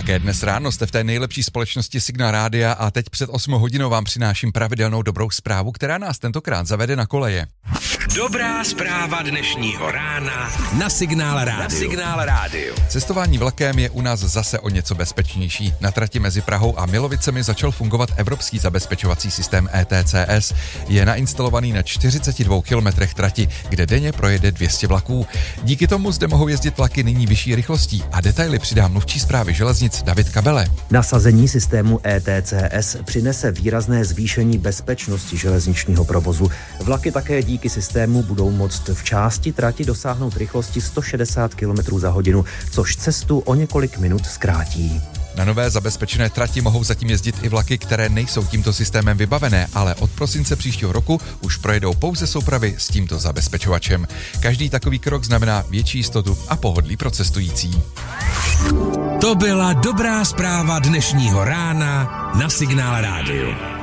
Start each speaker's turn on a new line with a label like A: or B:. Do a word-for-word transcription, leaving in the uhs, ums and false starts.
A: Také dnes ráno jste v té nejlepší společnosti Signál Rádia a teď před osmou hodinou vám přináším pravidelnou dobrou zprávu, která nás tentokrát zavede na koleje.
B: Dobrá zpráva dnešního rána na Signál Rádiu. Na Signál Rádiu.
A: Cestování vlakem je u nás zase o něco bezpečnější. Na trati mezi Prahou a Milovicemi začal fungovat evropský zabezpečovací systém E T C S. Je nainstalovaný na čtyřiceti dvou kilometrech trati, kde denně projede dvě stě vlaků. Díky tomu zde mohou jezdit vlaky nyní vyšší rychlostí a detaily přidá mluvčí správy železnic David Kabele.
C: Nasazení systému E T C S přinese výrazné zvýšení bezpečnosti železničního provozu. Vlaky také díky systému budou moct v části trati dosáhnout rychlosti sto šedesát kilometrů za hodinu, což cestu o několik minut zkrátí.
A: Na nové zabezpečené trati mohou zatím jezdit i vlaky, které nejsou tímto systémem vybavené, ale od prosince příštího roku už projedou pouze soupravy s tímto zabezpečovačem. Každý takový krok znamená větší jistotu a pohodlí pro cestující.
B: To byla dobrá zpráva dnešního rána na Signál Rádiu.